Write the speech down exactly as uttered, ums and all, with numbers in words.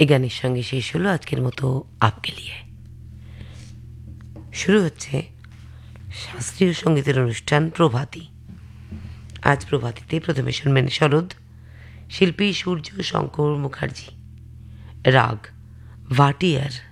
এই গানের সঙ্গে শেষ হলো আজকের মতো আপকে লিয়ে। শুরু হচ্ছে শাস্ত্রীয় সঙ্গীতের অনুষ্ঠান প্রভাতী। আজ প্রভাতীতে প্রথমে শুনবেন শরৎ, শিল্পী সূর্য শঙ্কর মুখার্জি, রাগ ভাটিয়ার।